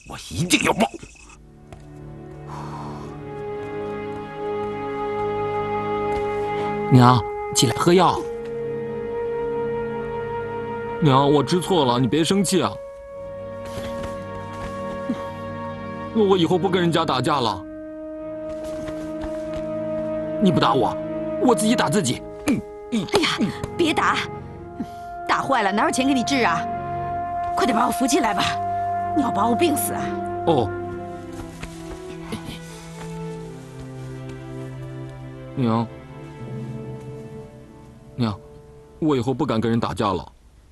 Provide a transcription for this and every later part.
我一定要报。娘，起来喝药。娘，我知错了，你别生气啊。我以后不跟人家打架了。你不打我，我自己打自己。 哎呀，别打，打坏了哪有钱给你治啊？快点把我扶起来吧，你要把我病死啊！ 哦，娘，娘，我以后不敢跟人打架了。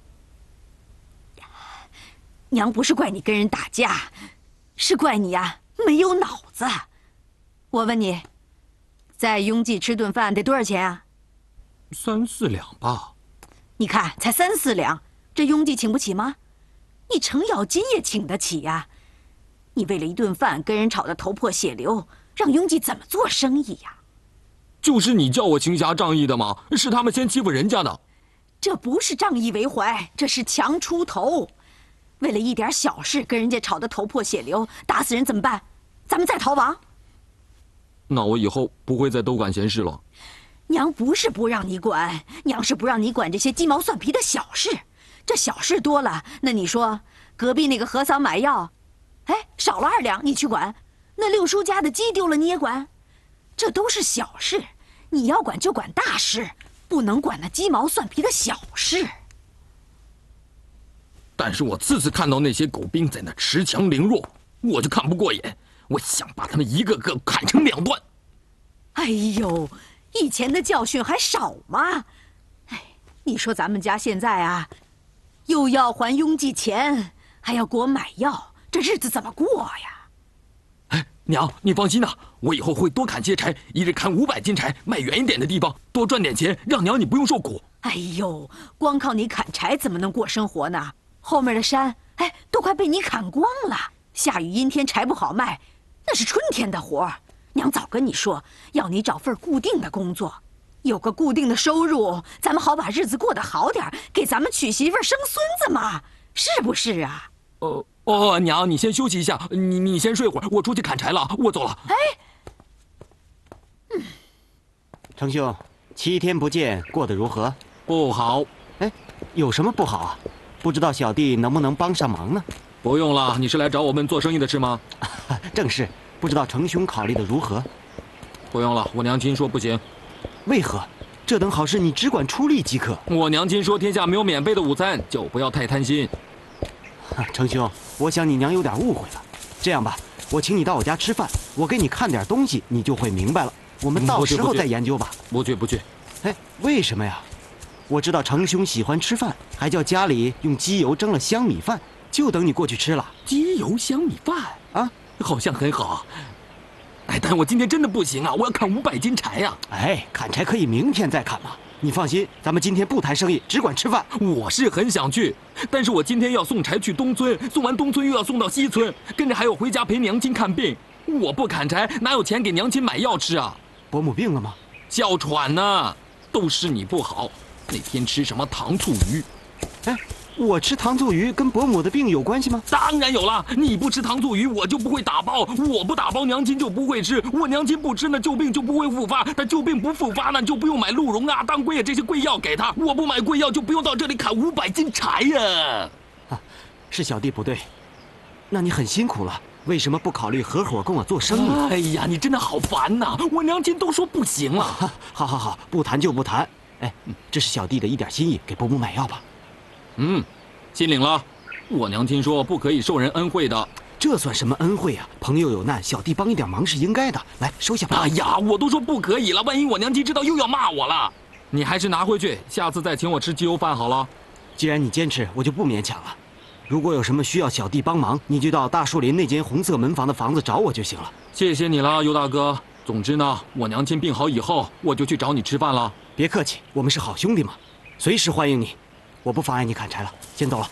娘不是怪你跟人打架，是怪你呀没有脑子。我问你，在雍记吃顿饭得多少钱啊 ？3、4两吧。 你看，才3、4两，这雍记请不起吗？你程咬金也请得起呀！你为了一顿饭跟人吵得头破血流，让雍记怎么做生意呀？ 就是你叫我行侠仗义的嘛，是他们先欺负人家的。 这不是仗义为怀，这是强出头。为了一点小事跟人家吵得头破血流，打死人怎么办？咱们再逃亡。 那我以后不会再多管闲事了。 娘不是不让你管，娘是不让你管这些鸡毛蒜皮的小事。这小事多了，那你说隔壁那个和尚买药，哎，少了2两你去管；那六叔家的鸡丢了你也管，这都是小事。你要管就管大事，不能管那鸡毛蒜皮的小事。 但是我次次看到那些狗兵在那恃强凌弱，我就看不过眼，我想把他们一个个砍成2段。 哎呦，以前的教训还少吗？哎，你说咱们家现在啊，又要还雍记钱，还要给我买药，这日子怎么过呀？ 哎，娘，你放心呐，我以后会多砍些柴，一日砍500斤柴，卖远一点的地方，多赚点钱，让娘你不用受苦。 哎呦，光靠你砍柴怎么能过生活呢？后面的山，哎，都快被你砍光了。下雨阴天，柴不好卖，那是春天的活儿。娘早跟你说，要你找份固定的工作，有个固定的收入，咱们好把日子过得好点，给咱们娶媳妇生孙子嘛，是不是啊？ 娘，你先休息一下，你先睡会儿，我出去砍柴了，我走了。 哎， 程兄，7天不见，过得如何？ 不好。 哎，有什么不好啊？不知道小弟能不能帮上忙呢？ 不用了，你是来找我们做生意的是吗？ 正是，不知道程兄考虑的如何？ 不用了，我娘亲说不行。 为何？这等好事你只管出力即可。 我娘亲说天下没有免费的午餐，就不要太贪心。 程兄，我想你娘有点误会了。这样吧，我请你到我家吃饭，我给你看点东西，你就会明白了。我们到时候再研究吧。 不去。 哎，为什么呀？我知道程兄喜欢吃饭，还叫家里用鸡油蒸了香米饭，就等你过去吃了。 鸡油香米饭啊， 好像很好。哎，但我今天真的不行啊，我要砍500斤柴呀。 哎，砍柴可以明天再砍嘛。你放心，咱们今天不谈生意，只管吃饭。 我是很想去，但是我今天要送柴去东村，送完东村又要送到西村，跟着还有回家陪娘亲看病。我不砍柴，哪有钱给娘亲买药吃啊？ 伯母病了吗？ 哮喘呢，都是你不好。那天吃什么糖醋鱼？ 哎，我吃糖醋鱼跟伯母的病有关系吗？ 当然有了，你不吃糖醋鱼，我就不会打包；我不打包，娘亲就不会吃；我娘亲不吃，那旧病就不会复发；但旧病不复发呢，就不用买鹿茸啊、当归啊这些贵药给他。我不买贵药，就不用到这里砍500斤柴呀。 是小弟不对，那你很辛苦了。为什么不考虑合伙跟我做生意？ 哎呀，你真的好烦呐！我娘亲都说不行了。 好，不谈就不谈。哎，这是小弟的一点心意，给伯母买药吧。 心领了。我娘亲说不可以受人恩惠的。 这算什么恩惠啊？朋友有难，小弟帮一点忙是应该的。来，收下吧。 哎呀，我都说不可以了，万一我娘亲知道又要骂我了。你还是拿回去，下次再请我吃鸡油饭好了。 既然你坚持，我就不勉强了。如果有什么需要小弟帮忙，你就到大树林那间红色门房的房子找我就行了。 谢谢你了，尤大哥。总之呢，我娘亲病好以后，我就去找你吃饭了。 别客气，我们是好兄弟嘛，随时欢迎你。我不妨碍你砍柴了，先走了。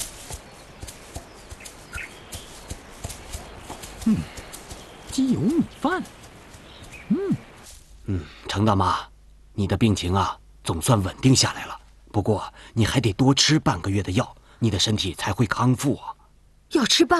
鸡油米饭。 程大妈，你的病情啊，总算稳定下来了。不过你还得多吃半个月的药，你的身体才会康复啊。 要吃半